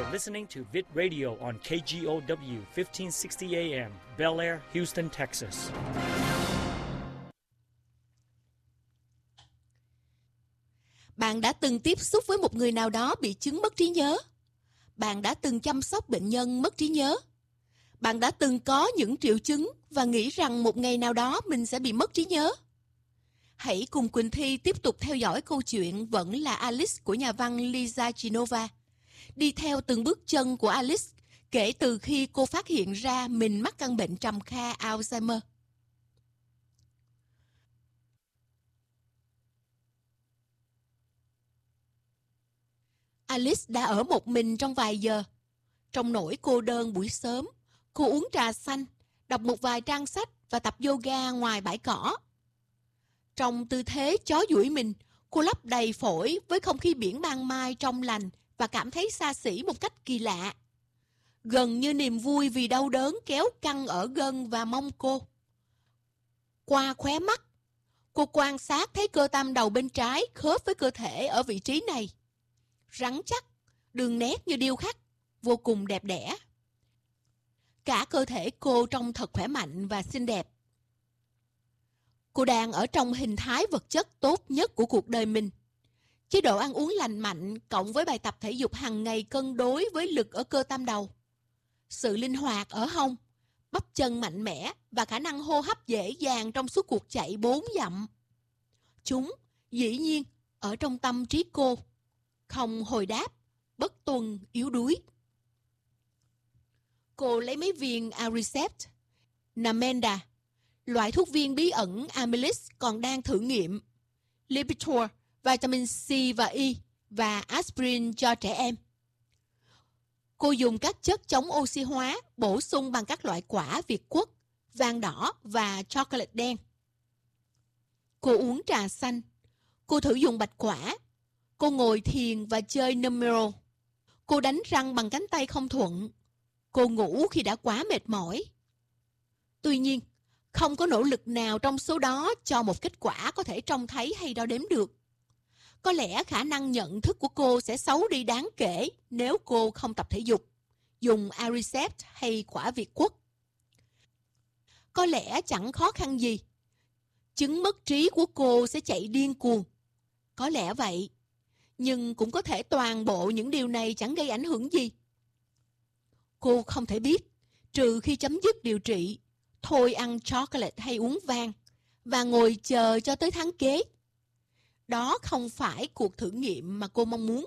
You're listening to Vid Radio on KGOW 1560 AM, Bel Air, Houston, Texas. Bạn đã từng tiếp xúc với một người nào đó bị chứng mất trí nhớ? Bạn đã từng chăm sóc bệnh nhân mất trí nhớ? Bạn đã từng có những triệu chứng và nghĩ rằng một ngày nào đó mình sẽ bị mất trí nhớ? Hãy cùng Quỳnh Thi tiếp tục theo dõi câu chuyện Vẫn là Alice của nhà văn Lisa Genova. Đi theo từng bước chân của Alice kể từ khi cô phát hiện ra mình mắc căn bệnh trầm kha Alzheimer. Alice đã ở một mình trong vài giờ. Trong nỗi cô đơn buổi sớm, cô uống trà xanh, đọc một vài trang sách và tập yoga ngoài bãi cỏ. Trong tư thế chó duỗi mình, cô lấp đầy phổi với không khí biển ban mai trong lành và cảm thấy xa xỉ một cách kỳ lạ. Gần như niềm vui vì đau đớn kéo căng ở gân và mông cô. Qua khóe mắt, cô quan sát thấy cơ tam đầu bên trái khớp với cơ thể ở vị trí này. Rắn chắc, đường nét như điêu khắc, vô cùng đẹp đẽ. Cả cơ thể cô trông thật khỏe mạnh và xinh đẹp. Cô đang ở trong hình thái vật chất tốt nhất của cuộc đời mình. Chế độ ăn uống lành mạnh cộng với bài tập thể dục hàng ngày cân đối với lực ở cơ tam đầu. Sự linh hoạt ở hông, bắp chân mạnh mẽ và khả năng hô hấp dễ dàng trong suốt cuộc chạy 4 dặm. Chúng, dĩ nhiên, ở trong tâm trí cô. Không hồi đáp, bất tuân, yếu đuối. Cô lấy mấy viên Aricept, Namenda, loại thuốc viên bí ẩn Amylis còn đang thử nghiệm, Lipitor, vitamin C và E và aspirin cho trẻ em. Cô dùng các chất chống oxy hóa bổ sung bằng các loại quả Việt Quất, vàng đỏ và chocolate đen. Cô uống trà xanh. Cô thử dùng bạch quả. Cô ngồi thiền và chơi numero. Cô đánh răng bằng cánh tay không thuận. Cô ngủ khi đã quá mệt mỏi. Tuy nhiên, không có nỗ lực nào trong số đó cho một kết quả có thể trông thấy hay đo đếm được. Có lẽ khả năng nhận thức của cô sẽ xấu đi đáng kể nếu cô không tập thể dục, dùng Aricept hay quả Việt Quất. Có lẽ chẳng khó khăn gì. Chứng mất trí của cô sẽ chạy điên cuồng. Có lẽ vậy. Nhưng cũng có thể toàn bộ những điều này chẳng gây ảnh hưởng gì. Cô không thể biết, trừ khi chấm dứt điều trị, thôi ăn chocolate hay uống vang, và ngồi chờ cho tới tháng kế. Đó không phải cuộc thử nghiệm mà cô mong muốn.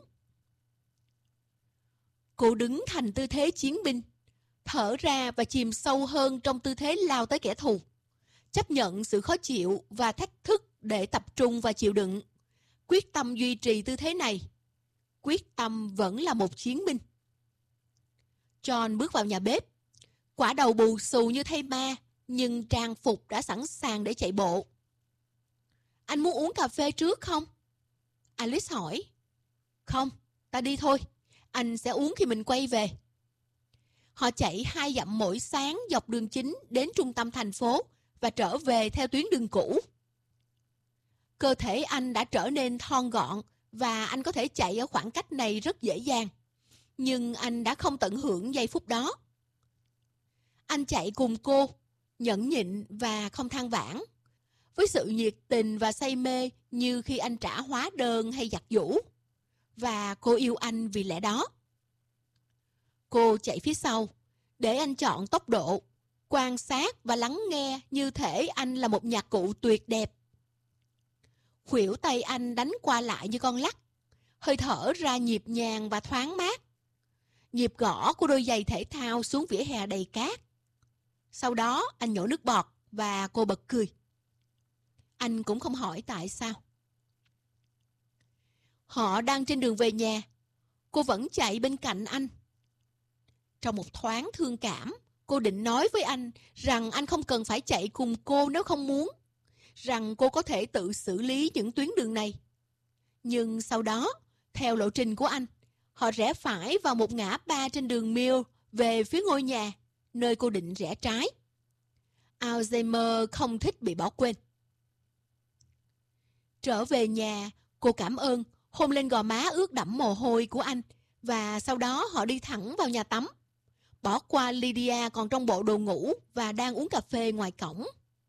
Cô đứng thành tư thế chiến binh, thở ra và chìm sâu hơn trong tư thế lao tới kẻ thù. Chấp nhận sự khó chịu và thách thức để tập trung và chịu đựng. Quyết tâm duy trì tư thế này. Quyết tâm vẫn là một chiến binh. John bước vào nhà bếp. Quả đầu bù xù như thay ma, nhưng trang phục đã sẵn sàng để chạy bộ. Anh muốn uống cà phê trước không? Alice hỏi. Không, ta đi thôi. Anh sẽ uống khi mình quay về. Họ chạy 2 dặm mỗi sáng dọc đường chính đến trung tâm thành phố và trở về theo tuyến đường cũ. Cơ thể anh đã trở nên thon gọn và anh có thể chạy ở khoảng cách này rất dễ dàng. Nhưng anh đã không tận hưởng giây phút đó. Anh chạy cùng cô, nhẫn nhịn và không than vãn, với sự nhiệt tình và say mê như khi anh trả hóa đơn hay giặt giũ. Và cô yêu anh vì lẽ đó. Cô chạy phía sau, để anh chọn tốc độ, quan sát và lắng nghe như thể anh là một nhạc cụ tuyệt đẹp. Khuỷu tay anh đánh qua lại như con lắc, hơi thở ra nhịp nhàng và thoáng mát. Nhịp gõ của đôi giày thể thao xuống vỉa hè đầy cát. Sau đó anh nhổ nước bọt và cô bật cười. Anh cũng không hỏi tại sao. Họ đang trên đường về nhà. Cô vẫn chạy bên cạnh anh. Trong một thoáng thương cảm, cô định nói với anh rằng anh không cần phải chạy cùng cô nếu không muốn, rằng cô có thể tự xử lý những tuyến đường này. Nhưng sau đó, theo lộ trình của anh, họ rẽ phải vào một ngã ba trên đường Mill về phía ngôi nhà, nơi cô định rẽ trái. Alzheimer không thích bị bỏ quên. Trở về nhà, cô cảm ơn, hôn lên gò má ướt đẫm mồ hôi của anh Và sau đó họ đi thẳng vào nhà tắm, bỏ qua Lydia còn trong bộ đồ ngủ và đang uống cà phê ngoài cổng.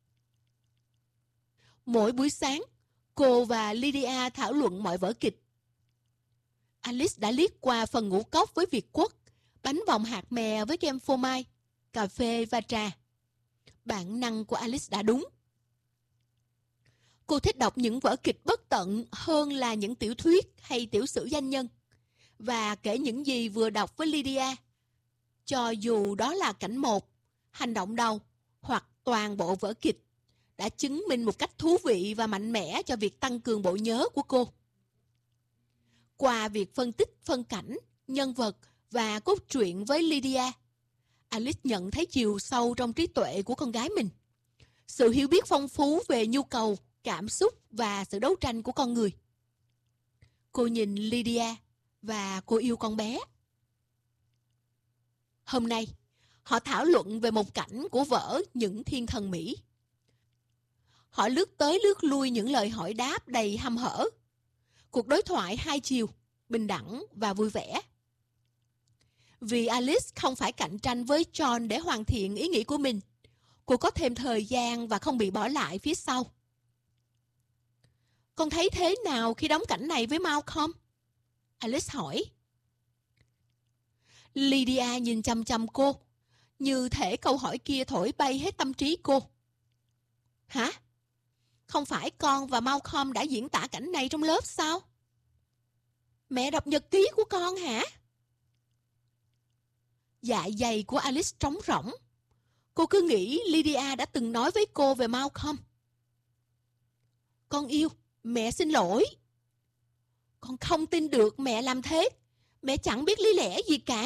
Mỗi buổi sáng, cô và Lydia thảo luận mọi vở kịch. Alice đã liếc qua phần ngũ cốc với Việt Quất, bánh vòng hạt mè với kem phô mai, cà phê và trà. Bản năng của Alice đã đúng. Cô thích đọc những vở kịch bất tận hơn là những tiểu thuyết hay tiểu sử danh nhân, và kể những gì vừa đọc với Lydia, cho dù đó là cảnh một, hành động đầu hoặc toàn bộ vở kịch, đã chứng minh một cách thú vị và mạnh mẽ cho việc tăng cường bộ nhớ của cô. Qua việc phân tích phân cảnh, nhân vật và cốt truyện với Lydia, Alice nhận thấy chiều sâu trong trí tuệ của con gái mình, sự hiểu biết phong phú về nhu cầu, cảm xúc và sự đấu tranh của con người. Cô nhìn Lydia và cô yêu con bé. Hôm nay, họ thảo luận về một cảnh của vở Những Thiên Thần Mỹ. Họ lướt tới lướt lui những lời hỏi đáp đầy hăm hở. Cuộc đối thoại hai chiều, bình đẳng và vui vẻ. Vì Alice không phải cạnh tranh với John để hoàn thiện ý nghĩ của mình, cô có thêm thời gian và không bị bỏ lại phía sau. Con thấy thế nào khi đóng cảnh này với Malcolm? Alice hỏi. Lydia nhìn chằm chằm cô, như thể câu hỏi kia thổi bay hết tâm trí cô. Hả? Không phải con và Malcolm đã diễn tả cảnh này trong lớp sao? Mẹ đọc nhật ký của con hả? Dạ dày của Alice trống rỗng. Cô cứ nghĩ Lydia đã từng nói với cô về Malcolm. Con yêu, mẹ xin lỗi. Con không tin được mẹ làm thế. Mẹ chẳng biết lý lẽ gì cả.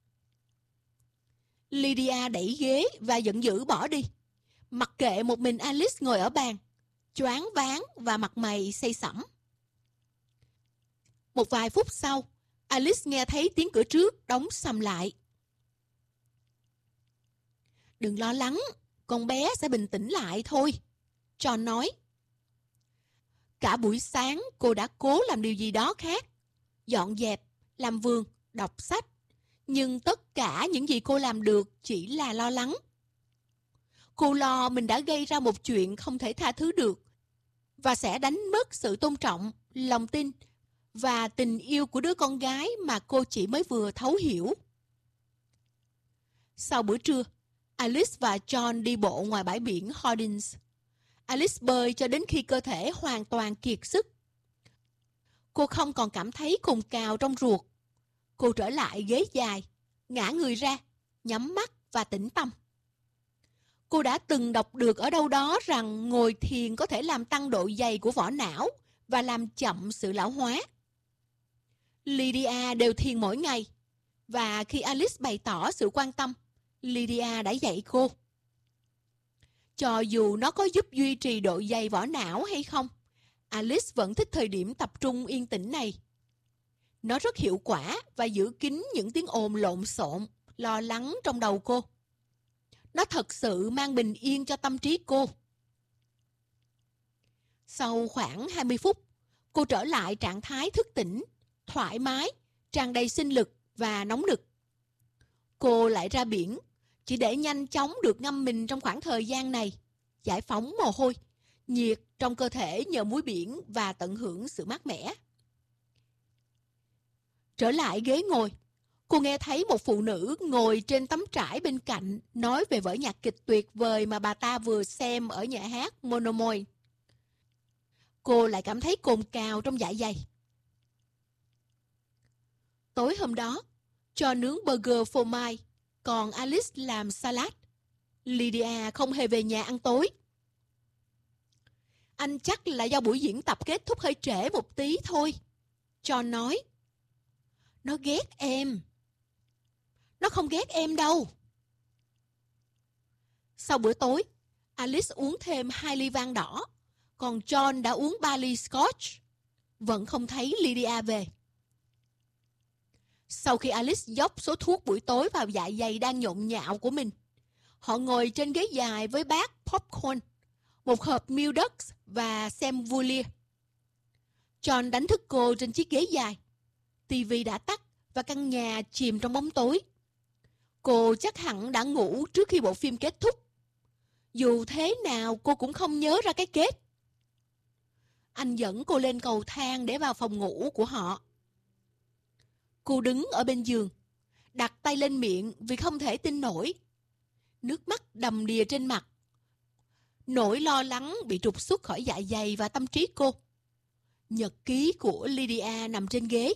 Lydia đẩy ghế và giận dữ bỏ đi, mặc kệ một mình Alice ngồi ở bàn, choáng váng và mặt mày say sẩm. Một vài phút sau, Alice nghe thấy tiếng cửa trước đóng sầm lại. Đừng lo lắng, con bé sẽ bình tĩnh lại thôi, John nói. Cả buổi sáng cô đã cố làm điều gì đó khác. Dọn dẹp, làm vườn, đọc sách. Nhưng tất cả những gì cô làm được chỉ là lo lắng. Cô lo mình đã gây ra một chuyện không thể tha thứ được và sẽ đánh mất sự tôn trọng, lòng tin và tình yêu của đứa con gái mà cô chỉ mới vừa thấu hiểu. Sau bữa trưa, Alice và John đi bộ ngoài bãi biển Holdings. Alice bơi cho đến khi cơ thể hoàn toàn kiệt sức. Cô không còn cảm thấy cồn cào trong ruột. Cô trở lại ghế dài, ngả người ra, nhắm mắt và tĩnh tâm. Cô đã từng đọc được ở đâu đó rằng ngồi thiền có thể làm tăng độ dày của vỏ não và làm chậm sự lão hóa. Lydia đều thiền mỗi ngày, và khi Alice bày tỏ sự quan tâm, Lydia đã dạy cô. Cho dù nó có giúp duy trì độ dày vỏ não hay không, Alice vẫn thích thời điểm tập trung yên tĩnh này. Nó rất hiệu quả và giữ kín những tiếng ồn lộn xộn, lo lắng trong đầu cô. Nó thật sự mang bình yên cho tâm trí cô. Sau khoảng 20 phút, cô trở lại trạng thái thức tỉnh, thoải mái, tràn đầy sinh lực và nóng nực. Cô lại ra biển, chỉ để nhanh chóng được ngâm mình trong khoảng thời gian này, giải phóng mồ hôi, nhiệt trong cơ thể nhờ muối biển và tận hưởng sự mát mẻ. Trở lại ghế ngồi, cô nghe thấy một phụ nữ ngồi trên tấm trải bên cạnh nói về vở nhạc kịch tuyệt vời mà bà ta vừa xem ở nhà hát Monomoy. Cô lại cảm thấy cồn cào trong dạ dày. Tối hôm đó, cho nướng burger phô mai, còn Alice làm salad. Lydia không hề về nhà ăn tối. Anh chắc là do buổi diễn tập kết thúc hơi trễ một tí thôi, John nói. Nó ghét em. Nó không ghét em đâu. Sau bữa tối, Alice uống thêm 2 ly vang đỏ, còn John đã uống 3 ly scotch. Vẫn không thấy Lydia về. Sau khi Alice dốc số thuốc buổi tối vào dạ dày đang nhộn nhạo của mình, họ ngồi trên ghế dài với bát popcorn, một hộp Meal Ducks và xem Voulier. John đánh thức cô trên chiếc ghế dài. TV đã tắt và căn nhà chìm trong bóng tối. Cô chắc hẳn đã ngủ trước khi bộ phim kết thúc. Dù thế nào cô cũng không nhớ ra cái kết. Anh dẫn cô lên cầu thang để vào phòng ngủ của họ. Cô đứng ở bên giường, đặt tay lên miệng vì không thể tin nổi. Nước mắt đầm đìa trên mặt. Nỗi lo lắng bị trục xuất khỏi dạ dày và tâm trí cô. Nhật ký của Lydia nằm trên ghế.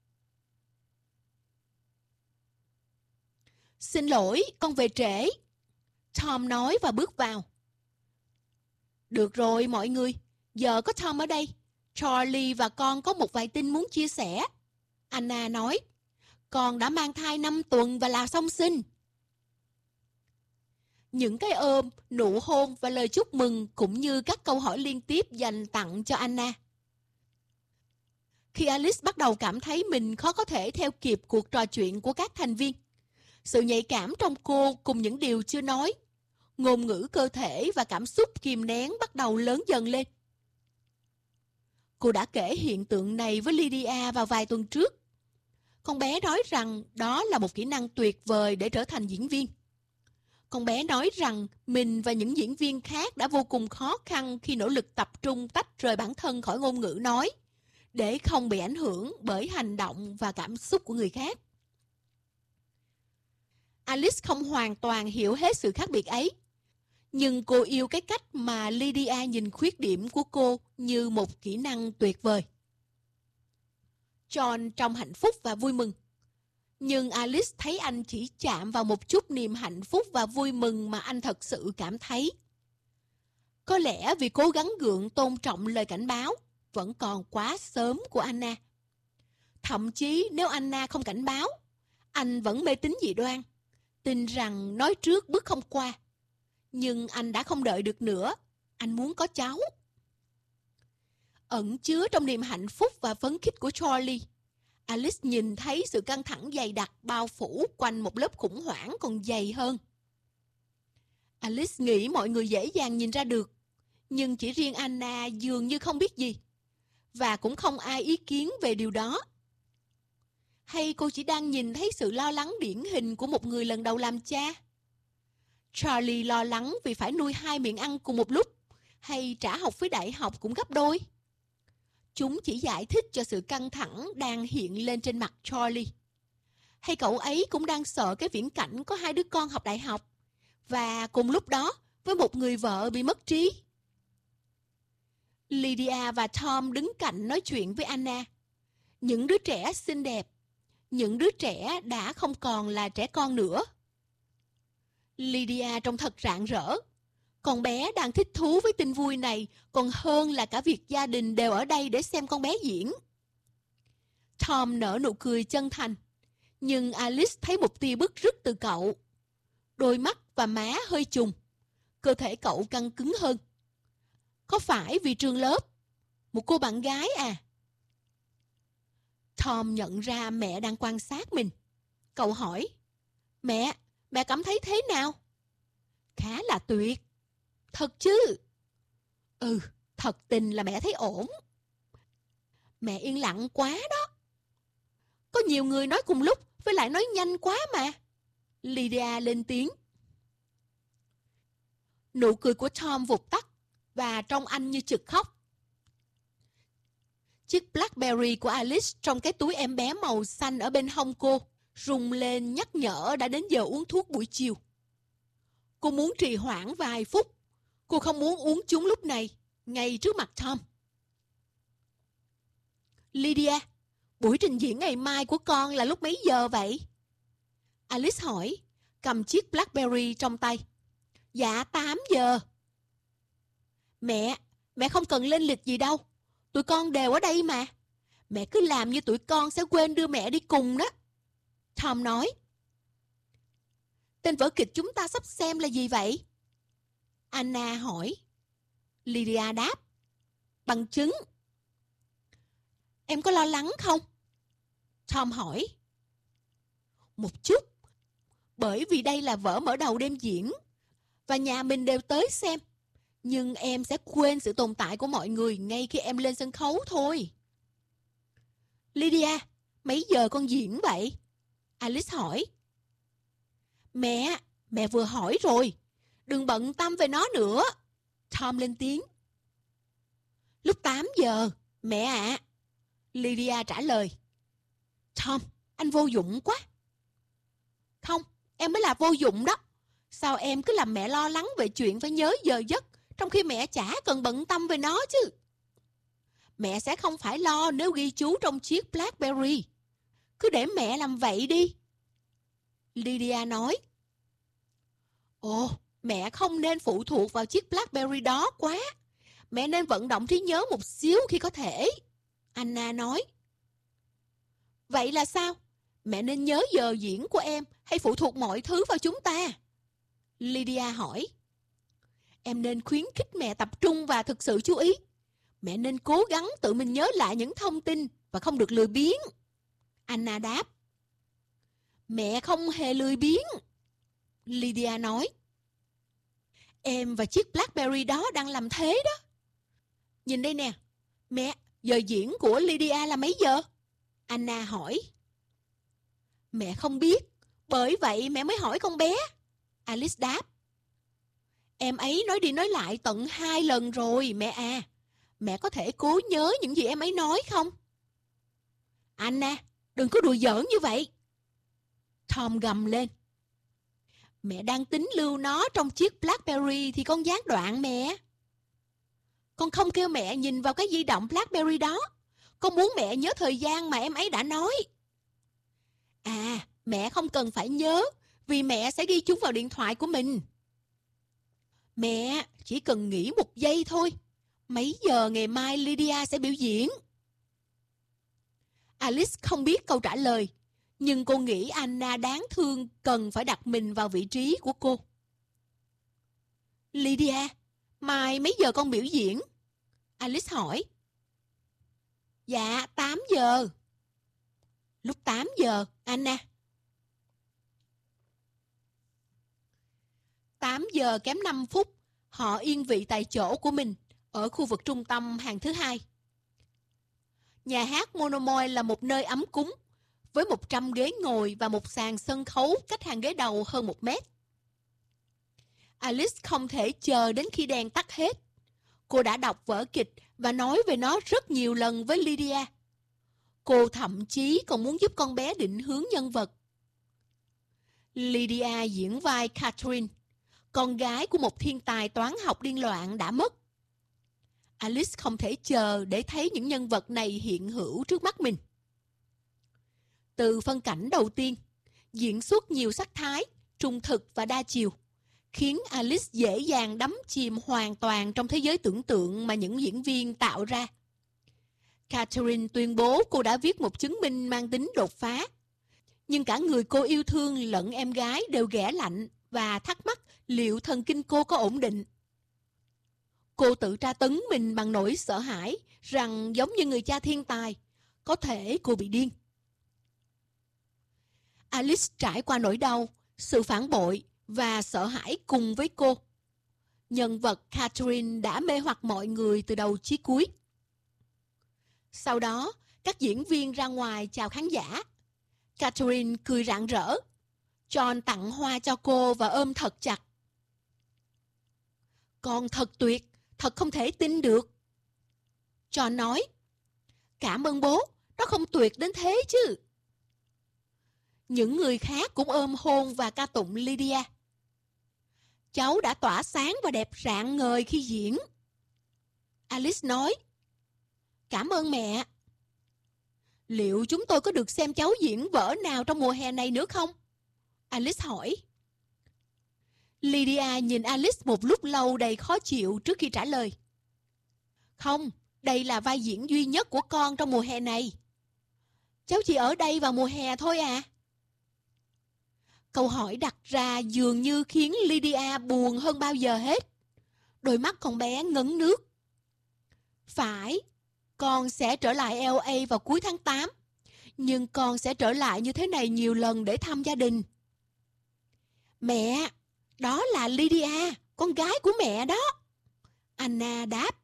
Xin lỗi, con về trễ, Tom nói và bước vào. Được rồi mọi người, giờ có Tom ở đây. Charlie và con có một vài tin muốn chia sẻ. Anna nói, con đã mang thai 5 tuần và là song sinh. Những cái ôm, nụ hôn và lời chúc mừng cũng như các câu hỏi liên tiếp dành tặng cho Anna. Khi Alice bắt đầu cảm thấy mình khó có thể theo kịp cuộc trò chuyện của các thành viên, sự nhạy cảm trong cô cùng những điều chưa nói, ngôn ngữ cơ thể và cảm xúc kìm nén bắt đầu lớn dần lên. Cô đã kể hiện tượng này với Lydia vào vài tuần trước. Con bé nói rằng đó là một kỹ năng tuyệt vời để trở thành diễn viên. Con bé nói rằng mình và những diễn viên khác đã vô cùng khó khăn khi nỗ lực tập trung tách rời bản thân khỏi ngôn ngữ nói, để không bị ảnh hưởng bởi hành động và cảm xúc của người khác. Alice không hoàn toàn hiểu hết sự khác biệt ấy, nhưng cô yêu cái cách mà Lydia nhìn khuyết điểm của cô như một kỹ năng tuyệt vời. John trông hạnh phúc và vui mừng, nhưng Alice thấy anh chỉ chạm vào một chút niềm hạnh phúc và vui mừng mà anh thật sự cảm thấy. Có lẽ vì cố gắng gượng tôn trọng lời cảnh báo vẫn còn quá sớm của Anna. Thậm chí nếu Anna không cảnh báo, anh vẫn mê tín dị đoan, tin rằng nói trước bước không qua. Nhưng anh đã không đợi được nữa, anh muốn có cháu. Ẩn chứa trong niềm hạnh phúc và phấn khích của Charlie, Alice nhìn thấy sự căng thẳng dày đặc bao phủ quanh một lớp khủng hoảng còn dày hơn. Alice nghĩ mọi người dễ dàng nhìn ra được, nhưng chỉ riêng Anna dường như không biết gì, và cũng không ai ý kiến về điều đó. Hay cô chỉ đang nhìn thấy sự lo lắng điển hình của một người lần đầu làm cha? Charlie lo lắng vì phải nuôi 2 miệng ăn cùng một lúc, hay trả học phí đại học cũng gấp đôi? Chúng chỉ giải thích cho sự căng thẳng đang hiện lên trên mặt Charlie. Hay cậu ấy cũng đang sợ cái viễn cảnh có 2 đứa con học đại học, và cùng lúc đó với một người vợ bị mất trí? Lydia và Tom đứng cạnh nói chuyện với Anna. Những đứa trẻ xinh đẹp, những đứa trẻ đã không còn là trẻ con nữa. Lydia trông thật rạng rỡ. Con bé đang thích thú với tin vui này còn hơn là cả việc gia đình đều ở đây để xem con bé diễn. Tom nở nụ cười chân thành, nhưng Alice thấy một tia bứt rứt từ cậu. Đôi mắt và má hơi trùng, cơ thể cậu căng cứng hơn. Có phải vì trường lớp? Một cô bạn gái à? Tom nhận ra mẹ đang quan sát mình. Cậu hỏi, mẹ cảm thấy thế nào? Khá là tuyệt. Thật chứ? Ừ, thật tình là mẹ thấy ổn. Mẹ yên lặng quá đó. Có nhiều người nói cùng lúc, với lại nói nhanh quá mà. Lydia lên tiếng. Nụ cười của Tom vụt tắt, và trông anh như chực khóc. Chiếc Blackberry của Alice trong cái túi em bé màu xanh ở bên hông cô rung lên nhắc nhở đã đến giờ uống thuốc buổi chiều. Cô muốn trì hoãn vài phút. Cô không muốn uống chúng lúc này, ngay trước mặt Tom. Lydia, buổi trình diễn ngày mai của con là lúc mấy giờ vậy? Alice hỏi, cầm chiếc Blackberry trong tay. Dạ 8 giờ. Mẹ không cần lên lịch gì đâu. Tụi con đều ở đây mà. Mẹ cứ làm như tụi con sẽ quên đưa mẹ đi cùng đó. Tom nói. Tên vở kịch chúng ta sắp xem là gì vậy? Anna hỏi. Lydia đáp. Bằng chứng. Em có lo lắng không? Tom hỏi. Một chút. Bởi vì đây là vở mở đầu đêm diễn, và nhà mình đều tới xem. Nhưng em sẽ quên sự tồn tại của mọi người ngay khi em lên sân khấu thôi. Lydia, Mấy giờ con diễn vậy? Alice hỏi. Mẹ vừa hỏi rồi. Đừng bận tâm về nó nữa. Tom lên tiếng. Lúc 8 giờ, mẹ ạ. Lydia trả lời. Tom, anh vô dụng quá. Không, em mới là vô dụng đó. Sao em cứ làm mẹ lo lắng về chuyện phải nhớ giờ giấc, trong khi mẹ chả cần bận tâm về nó chứ. Mẹ sẽ không phải lo nếu ghi chú trong chiếc BlackBerry. Cứ để mẹ làm vậy đi. Lydia nói. Ồ, mẹ không nên phụ thuộc vào chiếc BlackBerry đó quá. Mẹ nên vận động trí nhớ một xíu khi có thể. Anna nói. Vậy là sao? Mẹ nên nhớ giờ diễn của em hay phụ thuộc mọi thứ vào chúng ta? Lydia hỏi. Em nên khuyến khích mẹ tập trung và thực sự chú ý. Mẹ nên cố gắng tự mình nhớ lại những thông tin và không được lười biếng. Anna đáp. Mẹ không hề lười biếng. Lydia nói. Em và chiếc BlackBerry đó đang làm thế đó. Nhìn đây nè. Mẹ, giờ diễn của Lydia là mấy giờ? Anna hỏi. Mẹ không biết. Bởi vậy mẹ mới hỏi con bé. Alice đáp. Em ấy nói đi nói lại tận 2 lần rồi mẹ à. Mẹ có thể cố nhớ những gì em ấy nói không? Anna, đừng có đùa giỡn như vậy. Tom gầm lên. Mẹ đang tính lưu nó trong chiếc BlackBerry thì con gián đoạn mẹ. Con không kêu mẹ nhìn vào cái di động BlackBerry đó. Con muốn mẹ nhớ thời gian mà em ấy đã nói. À, mẹ không cần phải nhớ vì mẹ sẽ ghi chúng vào điện thoại của mình. Mẹ chỉ cần nghĩ 1 giây thôi. Mấy giờ ngày mai Lydia sẽ biểu diễn? Alice không biết câu trả lời, nhưng cô nghĩ Anna đáng thương cần phải đặt mình vào vị trí của cô. Lydia, mai mấy giờ con biểu diễn? Alice hỏi. Dạ, 8 giờ. Lúc 8 giờ, Anna. 8 giờ kém 5 phút, họ yên vị tại chỗ của mình ở khu vực trung tâm hàng thứ 2. Nhà hát Monomoy là một nơi ấm cúng, với 100 ghế ngồi và một sàn sân khấu cách hàng ghế đầu hơn 1 mét. Alice không thể chờ đến khi đèn tắt hết. Cô đã đọc vở kịch và nói về nó rất nhiều lần với Lydia. Cô thậm chí còn muốn giúp con bé định hướng nhân vật. Lydia diễn vai Catherine, con gái của một thiên tài toán học điên loạn đã mất. Alice không thể chờ để thấy những nhân vật này hiện hữu trước mắt mình. Từ phân cảnh đầu tiên, diễn xuất nhiều sắc thái, trung thực và đa chiều, khiến Alice dễ dàng đắm chìm hoàn toàn trong thế giới tưởng tượng mà những diễn viên tạo ra. Catherine tuyên bố cô đã viết một chứng minh mang tính đột phá, nhưng cả người cô yêu thương lẫn em gái đều ghẻ lạnh và thắc mắc liệu thần kinh cô có ổn định. Cô tự tra tấn mình bằng nỗi sợ hãi rằng giống như người cha thiên tài, có thể cô bị điên. Alice trải qua nỗi đau, sự phản bội và sợ hãi cùng với cô. Nhân vật Catherine đã mê hoặc mọi người từ đầu chí cuối. Sau đó, các diễn viên ra ngoài chào khán giả. Catherine cười rạng rỡ. John tặng hoa cho cô và ôm thật chặt. Con thật tuyệt, thật không thể tin được. John nói. Cảm ơn bố, nó không tuyệt đến thế chứ. Những người khác cũng ôm hôn và ca tụng Lydia. Cháu đã tỏa sáng và đẹp rạng ngời khi diễn. Alice nói. Cảm ơn mẹ. Liệu chúng tôi có được xem cháu diễn vở nào trong mùa hè này nữa không? Alice hỏi. Lydia nhìn Alice một lúc lâu đầy khó chịu trước khi trả lời. Không, đây là vai diễn duy nhất của con trong mùa hè này. Cháu chỉ ở đây vào mùa hè thôi à? Câu hỏi đặt ra dường như khiến Lydia buồn hơn bao giờ hết. Đôi mắt con bé ngấn nước. Phải, con sẽ trở lại LA vào cuối tháng 8. Nhưng con sẽ trở lại như thế này nhiều lần để thăm gia đình. Mẹ, đó là Lydia, con gái của mẹ đó. Anna đáp.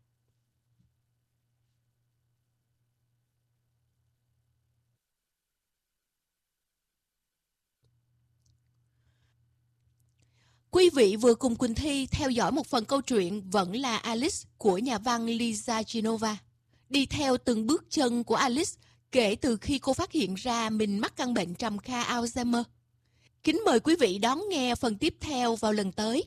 Quý vị vừa cùng Quỳnh Thi theo dõi một phần câu chuyện Vẫn là Alice của nhà văn Lisa Genova. Đi theo từng bước chân của Alice kể từ khi cô phát hiện ra mình mắc căn bệnh trầm kha Alzheimer. Kính mời quý vị đón nghe phần tiếp theo vào lần tới.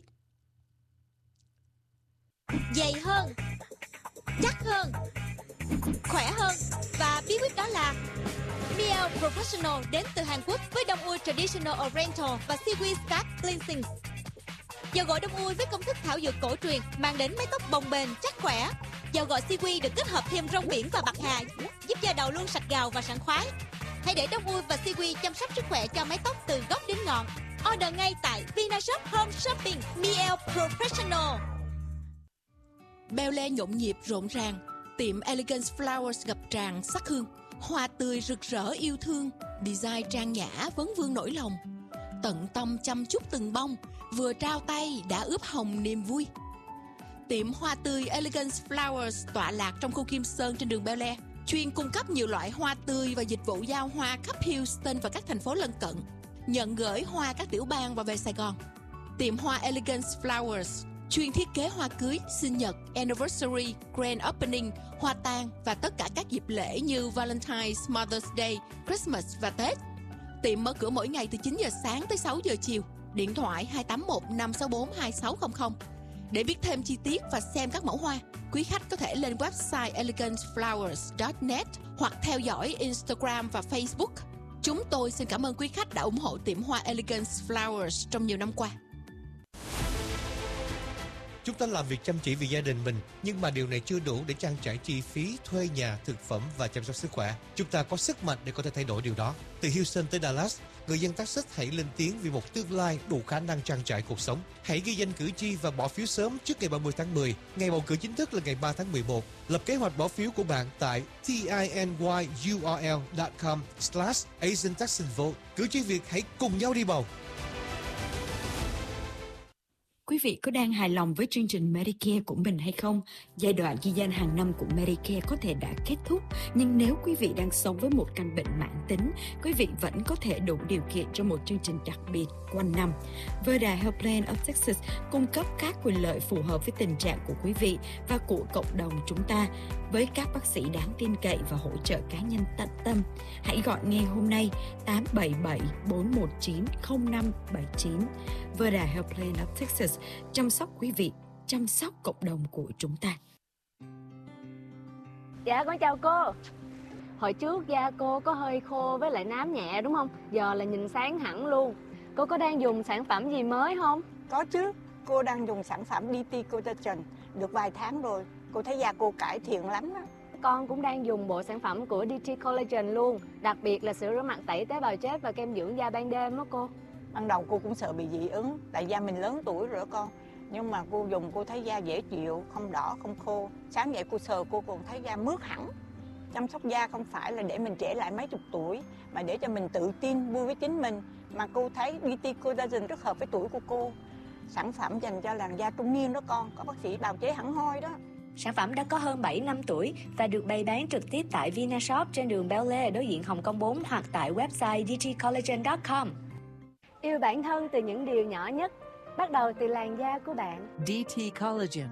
Dày hơn, chắc hơn, khỏe hơn, và bí quyết đó là Miele Professional đến từ Hàn Quốc với đông ui Traditional Oriental và Seaweed Scalp Cleansing. Dầu gội đông ui với công thức thảo dược cổ truyền mang đến mái tóc bồng bềnh, chắc khỏe. Dầu gội Seaweed được kết hợp thêm rong biển và bạc hà, giúp da đầu luôn sạch gào và sảng khoái. Hãy để đông ui và Seaweed chăm sóc sức khỏe cho mái tóc từ gốc đến ngọn. Order ngay tại Vinashop Home Shopping. Miele Professional. Bel Air nhộn nhịp rộn ràng, tiệm Elegance Flowers ngập tràn sắc hương, hoa tươi rực rỡ yêu thương, design trang nhã vấn vương nỗi lòng, tận tâm chăm chút từng bông, vừa trao tay đã ướp hồng niềm vui. Tiệm hoa tươi Elegance Flowers tọa lạc trong khu Kim Sơn trên đường Bel Air, chuyên cung cấp nhiều loại hoa tươi và dịch vụ giao hoa khắp Houston và các thành phố lân cận, nhận gửi hoa các tiểu bang và về Sài Gòn. Tiệm hoa Elegance Flowers chuyên thiết kế hoa cưới, sinh nhật, anniversary, grand opening, hoa tang và tất cả các dịp lễ như Valentine's, Mother's Day, Christmas và Tết. Tiệm mở cửa mỗi ngày từ 9 giờ sáng tới 6 giờ chiều. Điện thoại 281 564 2600. Để biết thêm chi tiết và xem các mẫu hoa, quý khách có thể lên website eleganceflowers.net hoặc theo dõi Instagram và Facebook. Chúng tôi xin cảm ơn quý khách đã ủng hộ tiệm hoa Elegance Flowers trong nhiều năm qua. Chúng ta làm việc chăm chỉ vì gia đình mình, nhưng mà điều này chưa đủ để trang trải chi phí thuê nhà, thực phẩm và chăm sóc sức khỏe. Chúng ta có sức mạnh để có thể thay đổi điều đó. Từ Houston tới Dallas, người dân Texas hãy lên tiếng vì một tương lai đủ khả năng trang trải cuộc sống. Hãy ghi danh cử tri và bỏ phiếu sớm trước ngày 30 tháng 10. Ngày bầu cử chính thức là ngày 3 tháng 11. Lập kế hoạch bỏ phiếu của bạn tại tinyurl.com/AsianTexanVote. Cử tri Việt hãy cùng nhau đi bầu. Quý vị có đang hài lòng với chương trình Medicare của mình hay không? Giai đoạn ghi danh hàng năm của Medicare có thể đã kết thúc, nhưng nếu quý vị đang sống với một căn bệnh mãn tính, quý vị vẫn có thể đủ điều kiện cho một chương trình đặc biệt quanh năm. Verda Health Plan of Texas cung cấp các quyền lợi phù hợp với tình trạng của quý vị và của cộng đồng chúng ta, với các bác sĩ đáng tin cậy và hỗ trợ cá nhân tận tâm. Hãy gọi ngay hôm nay 877-419-0579. Verda Health Plan of Texas, chăm sóc quý vị, chăm sóc cộng đồng của chúng ta. Dạ con chào cô. Hồi trước da cô có hơi khô với lại nám nhẹ đúng không? Giờ là nhìn sáng hẳn luôn. Cô có đang dùng sản phẩm gì mới không? Có chứ, cô đang dùng sản phẩm DT Collagen được vài tháng rồi. Cô thấy da cô cải thiện lắm đó. Con cũng đang dùng bộ sản phẩm của DT Collagen luôn. Đặc biệt là sữa rửa mặt tẩy tế bào chết và kem dưỡng da ban đêm đó cô. Ban đầu cô cũng sợ bị dị ứng, tại da mình lớn tuổi rồi đó con. Nhưng mà cô dùng cô thấy da dễ chịu, không đỏ, không khô. Sáng dậy cô sờ cô còn thấy da mướt hẳn. Chăm sóc da không phải là để mình trẻ lại mấy chục tuổi, mà để cho mình tự tin, vui với chính mình. Mà cô thấy DT Collagen rất hợp với tuổi của cô. Sản phẩm dành cho làn da trung niên đó con, có bác sĩ bào chế hẳn hoi đó. Sản phẩm đã có hơn 7 năm tuổi và được bày bán trực tiếp tại Vinashop trên đường Bel Air đối diện Hồng Kông 4 hoặc tại website dtcollagen.com. Yêu bản thân từ những điều nhỏ nhất, bắt đầu từ làn da của bạn. DT Collagen.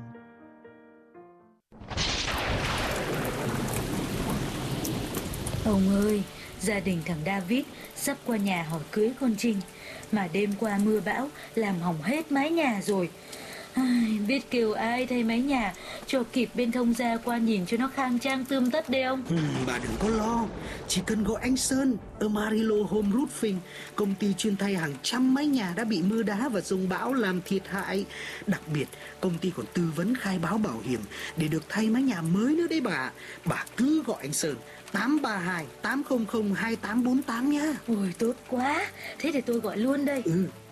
Ông ơi, gia đình thằng David sắp qua nhà hỏi cưới con Trinh, mà đêm qua mưa bão làm hỏng hết mái nhà rồi. Biết kêu ai thay mái nhà cho kịp bên thông gia qua nhìn cho nó khang trang tươm tất đi ông. Bà đừng có lo, chỉ cần gọi anh Sơn ở Marilo Home Roofing, công ty chuyên thay hàng trăm mái nhà đã bị mưa đá và dông bão làm thiệt hại. Đặc biệt, công ty còn tư vấn khai báo bảo hiểm để được thay mái nhà mới nữa đấy bà. Bà cứ gọi anh Sơn 832 800 2848 nhá. Ôi tốt quá, thế thì tôi gọi luôn đây.